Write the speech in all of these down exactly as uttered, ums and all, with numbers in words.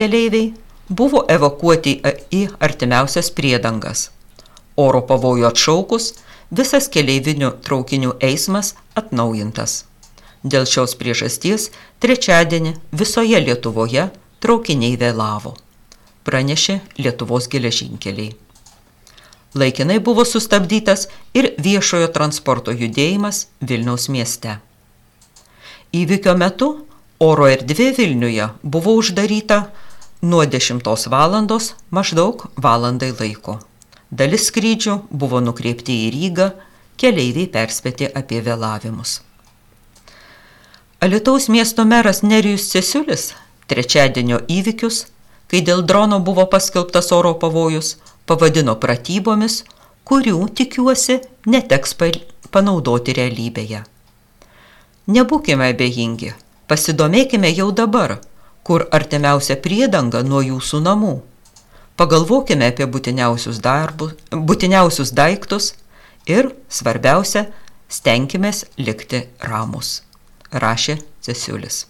keleiviai buvo evakuoti į artimiausias priedangas. Oro pavojų atšaukus, visas keleivinių traukinių eismas atnaujintas. Dėl šios priežasties trečiadienį visoje Lietuvoje traukiniai vėlavo, pranešė Lietuvos geležinkeliai. Laikinai buvo sustabdytas ir viešojo transporto judėjimas Vilniaus mieste. Įvykio metu oro erdvė Vilniuje buvo uždaryta nuo dešimtos valandos maždaug valandai laiko. Dalis skrydžių buvo nukreipti į Rygą, keleiviai perspėti apie vėlavimus. Alytaus miesto meras Nerijus Cesiulis trečiadienio įvykius, kai dėl drono buvo paskelbtas oro pavojus, pavadino pratybomis, kurių, tikiuosi, neteks panaudoti realybėje. Nebūkime abejingi, pasidomėkime jau dabar, kur artimiausia priedanga nuo jūsų namų. Pagalvokime apie būtiniausius, darbus, būtiniausius daiktus ir, svarbiausia, stenkimės likti ramus, rašė Cesiulis.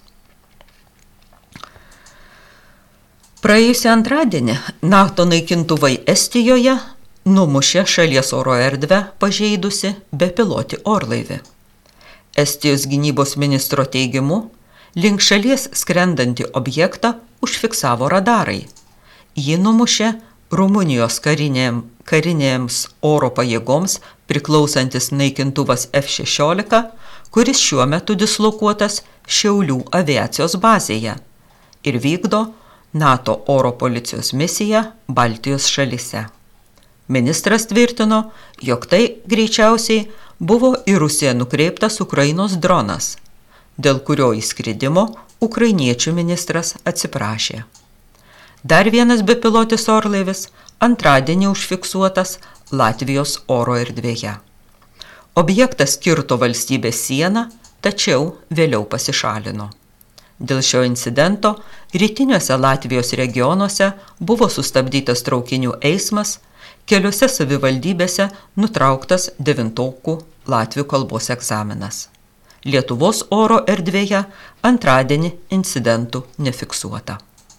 Praėjusį antradienį NATO naikintuvai Estijoje numušė šalies oro erdvę pažeidusi bepilotį orlaivį. Estijos gynybos ministro teigimu, link šalies skrendantį objektą užfiksavo radarai. Jį numušė Rumunijos karinėm, karinėms oro pajėgoms priklausantis naikintuvas F šešiolika, kuris šiuo metu dislokuotas Šiaulių aviacijos bazėje ir vykdo NATO oro policijos misiją Baltijos šalyse. Ministras tvirtino, jog tai greičiausiai buvo į Rusiją nukreiptas Ukrainos dronas, dėl kurio įskridimo ukrainiečių ministras atsiprašė. Dar vienas bepilotis orlaivis antradienį užfiksuotas Latvijos oro erdvėje. Objektas kirto valstybės sieną, tačiau vėliau pasišalino. Dėl šio incidento rytiniuose Latvijos regionuose buvo sustabdytas traukinių eismas, keliose savivaldybėse nutrauktas devintokų latvių kalbos egzaminas. Lietuvos oro erdvėje antradienį incidentų nefiksuota.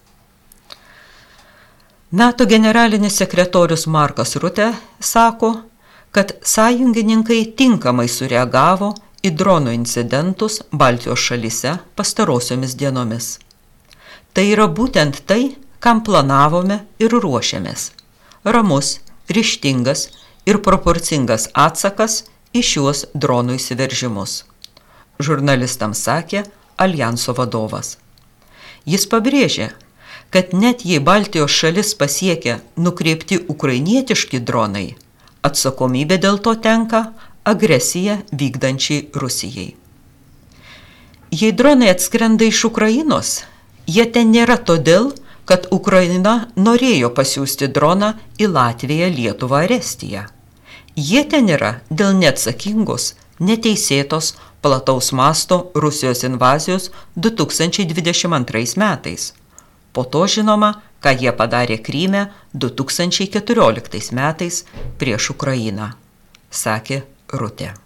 NATO generalinis sekretorius Markas Rutė sako, kad sąjungininkai tinkamai sureagavo į dronų incidentus Baltijos šalyse pastarosiomis dienomis. Tai yra būtent tai, kam planavome ir ruošėmės. Ramus, ryžtingas ir proporcingas atsakas į šiuos dronų įsiveržimus, žurnalistams sakė Aljanso vadovas. Jis pabrėžė, kad net jei Baltijos šalis pasiekia nukreipti ukrainietiški dronai, atsakomybė dėl to tenka agresiją vykdančiai Rusijai. Jei dronai atskrenda iš Ukrainos, jie ten nėra todėl, kad Ukraina norėjo pasiųsti droną į Latviją, Lietuvą ar Estiją. Jie ten yra dėl neatsakingos, neteisėtos, plataus masto Rusijos invazijos du tūkstančiai dvidešimt antrais metais. Po to žinoma, ką jie padarė Kryme du tūkstančiai keturioliktais metais prieš Ukrainą, sakė Rutė.